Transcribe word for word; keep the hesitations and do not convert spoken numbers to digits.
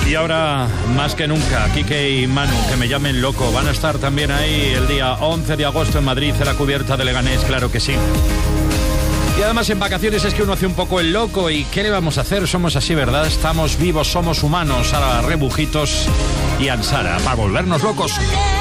Y ahora, más que nunca, Quique y Manu, que me llamen loco, van a estar también ahí el día once de agosto en Madrid, en la cubierta de Leganés, claro que sí. Y además en vacaciones es que uno hace un poco el loco, y ¿qué le vamos a hacer? Somos así, ¿verdad? Estamos vivos, somos humanos, a rebujitos y ansara, para volvernos locos.